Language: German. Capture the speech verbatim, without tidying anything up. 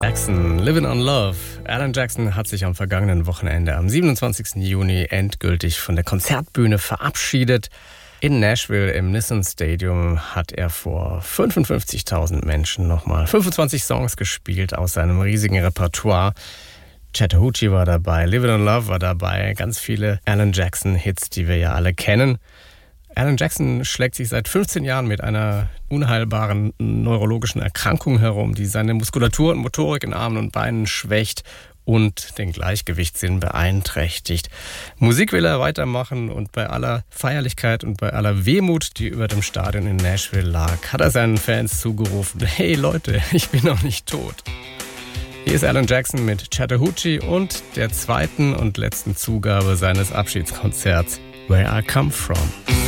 Jackson, Living on Love. Alan Jackson hat sich am vergangenen Wochenende am siebenundzwanzigsten Juni endgültig von der Konzertbühne verabschiedet. In Nashville im Nissan Stadium hat er vor fünfundfünfzigtausend Menschen nochmal fünfundzwanzig Songs gespielt aus seinem riesigen Repertoire. Chattahoochee war dabei, Living on Love war dabei, ganz viele Alan Jackson-Hits, die wir ja alle kennen. Alan Jackson schlägt sich seit fünfzehn Jahren mit einer unheilbaren neurologischen Erkrankung herum, die seine Muskulatur und Motorik in Armen und Beinen schwächt und den Gleichgewichtssinn beeinträchtigt. Musik will er weitermachen und bei aller Feierlichkeit und bei aller Wehmut, die über dem Stadion in Nashville lag, hat er seinen Fans zugerufen: Hey Leute, ich bin noch nicht tot. Hier ist Alan Jackson mit Chattahoochee und der zweiten und letzten Zugabe seines Abschiedskonzerts Where I Come From.